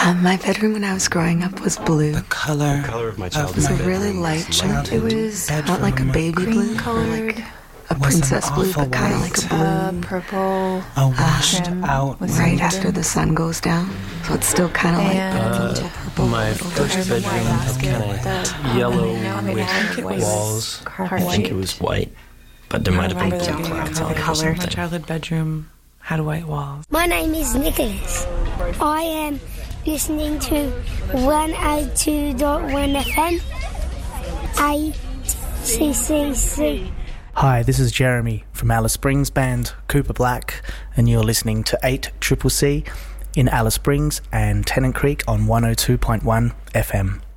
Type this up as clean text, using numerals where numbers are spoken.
My bedroom when I was growing up was blue. The color of my It childhood. was a really light blue. It was not like a baby blue, or like a princess blue, but kind of like a blue. Purple. A washed out Right after the sun goes down. So it's still kind of like a little purple. My little first dark. bedroom had kind of yellow with walls. I think it was white, but there might have been blue clouds on it or something. My childhood bedroom had white walls. My name is Nicholas. I am listening to 102.1 FM. ACCC. Hi, this is Jeremy from Alice Springs band Cooper Black, and you're listening to 8CCC in Alice Springs and Tennant Creek on 102.1 FM.